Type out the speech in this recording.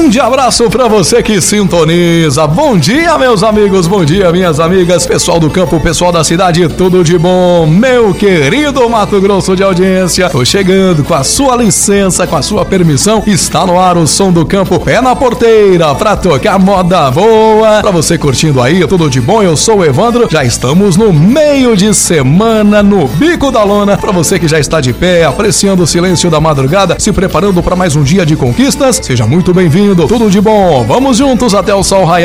grande abraço pra você que sintoniza. Bom dia, meus amigos, bom dia, minhas amigas, pessoal do campo, pessoal da cidade, tudo de bom, meu querido Mato Grosso de audiência. Tô chegando com a sua licença, com a sua permissão. Está no ar o som do campo, pé na porteira, pra tocar moda boa. Pra você curtindo aí, tudo de bom, eu sou o Evandro. Já estamos no meio de semana, no bico da lona. Pra você que já está de pé, apreciando o silêncio da madrugada, se preparando para mais um dia de conquistas, seja muito bem-vindo, tudo de bom. Vamos juntos até o sol raiar.